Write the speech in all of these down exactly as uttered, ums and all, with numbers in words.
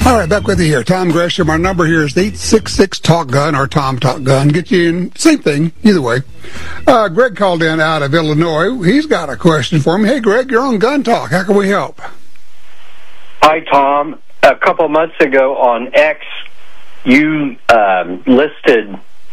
All right, back with you here. Tom Gresham. Our number here is eight six six talk gun or Tom Talk Gun. Get you in, same thing, either way. Uh, Greg called in out of Illinois. He's got a question for me. Hey, Greg, you're on Gun Talk. How can we help? Hi, Tom. A couple months ago on X, you um, listed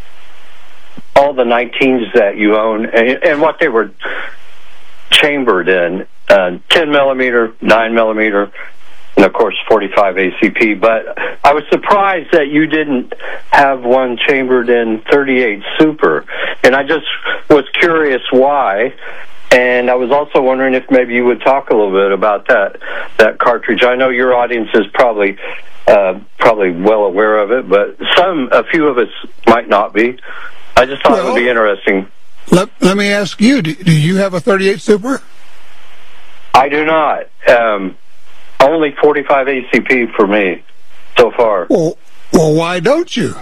all the nineteens that you own and, and what they were chambered in, uh, ten millimeter, nine millimeter, and of course forty-five A C P. But I was surprised that you didn't have one chambered in thirty-eight Super, and I just was curious why. And I was also wondering if maybe you would talk a little bit about that that cartridge. I know your audience is probably uh, probably well aware of it, but some a few of us might not be. I just thought well, it would be interesting. Let, let me ask you, do, do you have a thirty-eight Super? I do not. Um, only forty-five A C P for me so far. Well, well why don't you?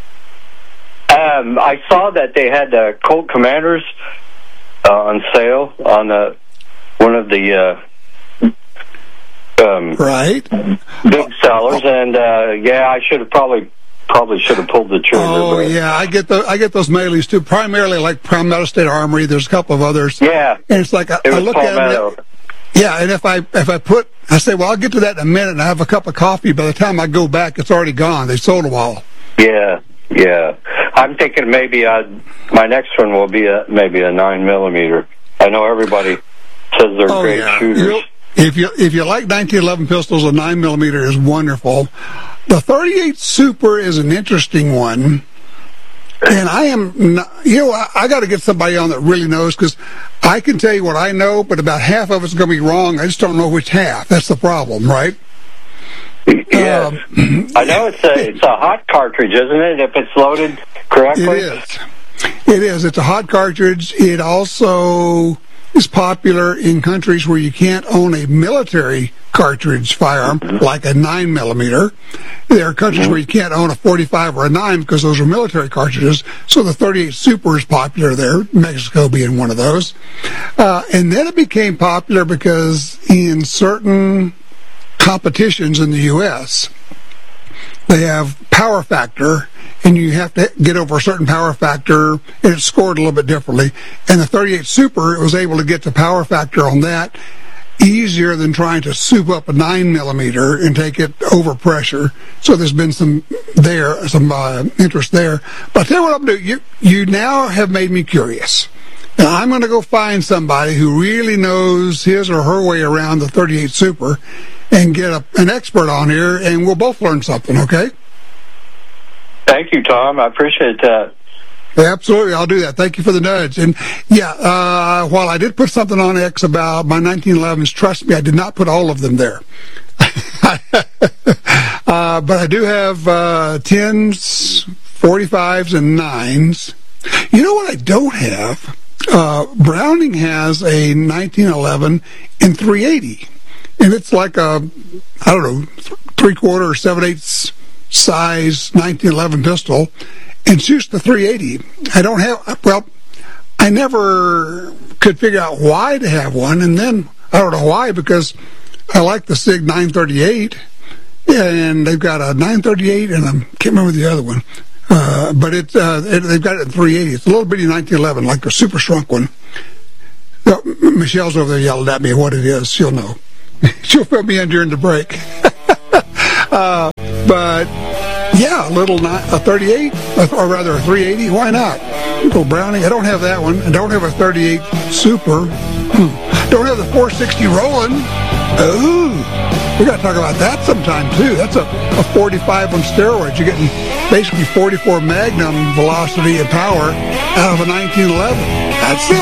Um, I saw that they had uh, Colt Commanders uh, on sale on uh, one of the uh, um, right big sellers, and uh, yeah, I should have probably probably should have pulled the trigger. Oh yeah, I get the I get those mailings too. Primarily like Palmetto State Armory. There's a couple of others. Yeah, and it's like I, it was I look Palmetto. at them. Yeah, and if I if I put I say, well, I'll get to that in a minute, and I have a cup of coffee. By the time I go back, it's already gone. They sold them all. Yeah, yeah. I'm thinking maybe I, my next one will be a maybe a nine millimeter. I know everybody says they're oh, great yeah. shooters. You'll, if you if you like nineteen eleven pistols, a nine millimeter is wonderful. The thirty-eight Super is an interesting one, and I am not, you know I, I got to get somebody on that really knows, because I can tell you what I know, but about half of it's going to be wrong. I just don't know which half. That's the problem, right? Yes. Um, I know it's a it's a hot cartridge, isn't it? If it's loaded correctly. It is. It is. It's a hot cartridge. It also is popular in countries where you can't own a military cartridge firearm, mm-hmm. like a nine millimeter. There are countries mm-hmm. where you can't own a forty-five or a nine because those are military cartridges. So the thirty-eight Super is popular there, Mexico being one of those. Uh, and then it became popular because in certain competitions in the U S, they have power factor, and you have to get over a certain power factor, and it's scored a little bit differently. And the thirty-eight Super was able to get the power factor on that easier than trying to soup up a nine millimeter and take it over pressure. So there's been some there, some uh, interest there. But I'll tell you what I'm doing. You, you now have made me curious. Now I'm going to go find somebody who really knows his or her way around the thirty-eight Super and get a, an expert on here, and we'll both learn something, okay? Thank you, Tom. I appreciate that. Absolutely, I'll do that. Thank you for the nudge. And yeah, uh, while I did put something on X about my nineteen elevens, trust me, I did not put all of them there. uh, but I do have uh, tens, forty-fives, and nines. You know what I don't have? Uh, Browning has a nineteen eleven in three eighty. And it's like a, I don't know, three-quarter or seven-eighths size nineteen eleven pistol, and shoots the three eighty. I don't have, well, I never could figure out why to have one, and then I don't know why, because I like the SIG nine thirty-eight, and they've got a nine thirty-eight, and I can't remember the other one, uh, but it, uh, it, they've got it in three eighty. It's a little bitty nineteen eleven, like a super shrunk one. So, Michelle's over there yelling at me what it is. She'll know. She'll fill me in during the break. uh, but yeah, a little ni- a thirty-eight, or rather a three eighty. Why not? A little Browning. I don't have that one. I don't have a thirty-eight Super. Don't have the four sixty Roland. Ooh, we got to talk about that sometime too. That's a, a forty-five on steroids. You're getting basically forty-four Magnum velocity and power out of a nineteen eleven. That's it.